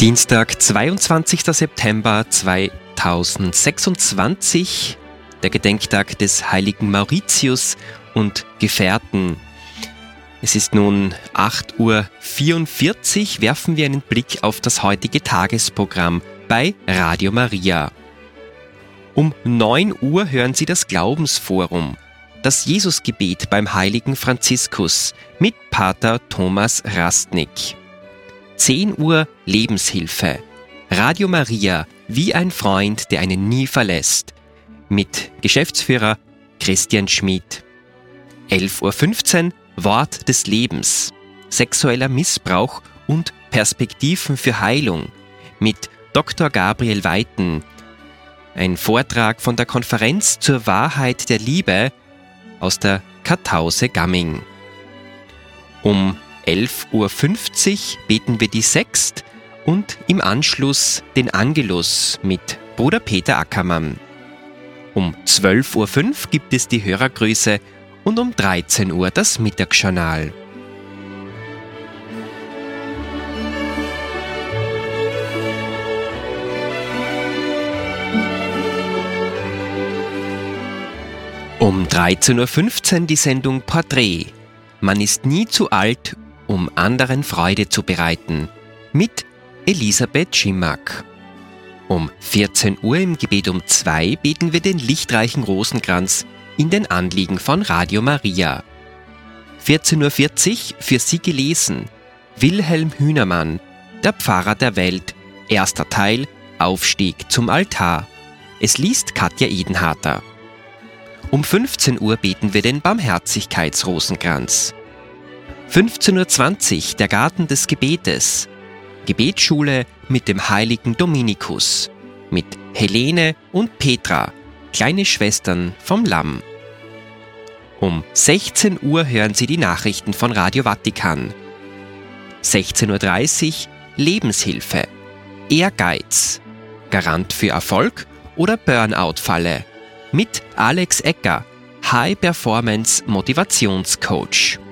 Dienstag, 22. September 2026, der Gedenktag des heiligen Mauritius und Gefährten. Es ist nun 8:44 Uhr, werfen wir einen Blick auf das heutige Tagesprogramm bei Radio Maria. Um 9 Uhr hören Sie das Glaubensforum, das Jesusgebet beim heiligen Franziskus mit Pater Thomas Rastnick. 10 Uhr Lebenshilfe. Radio Maria, wie ein Freund, der einen nie verlässt. Mit Geschäftsführer Christian Schmid. 11:15 Uhr Wort des Lebens. Sexueller Missbrauch und Perspektiven für Heilung. Mit Dr. Gabriel Weiten. Ein Vortrag von der Konferenz zur Wahrheit der Liebe aus der Kartause Gamming. Um 11:50 Uhr beten wir die Sext und im Anschluss den Angelus mit Bruder Peter Ackermann. Um 12:05 Uhr gibt es die Hörergrüße und um 13 Uhr das Mittagsjournal. Um 13:15 Uhr die Sendung Porträt. Man ist nie zu alt, um anderen Freude zu bereiten. Mit Elisabeth Schimack. Um 14 Uhr im Gebet um 2 beten wir den lichtreichen Rosenkranz in den Anliegen von Radio Maria. 14:40 Uhr für Sie gelesen. Wilhelm Hühnermann, der Pfarrer der Welt. Erster Teil, Aufstieg zum Altar. Es liest Katja Edenharter. Um 15 Uhr beten wir den Barmherzigkeitsrosenkranz. 15:20 Uhr der Garten des Gebetes. Gebetsschule mit dem heiligen Dominikus. Mit Helene und Petra, kleine Schwestern vom Lamm. Um 16 Uhr hören Sie die Nachrichten von Radio Vatikan. 16:30 Uhr Lebenshilfe. Ehrgeiz. Garant für Erfolg oder Burnout-Falle. Mit Alex Ecker, High Performance Motivationscoach.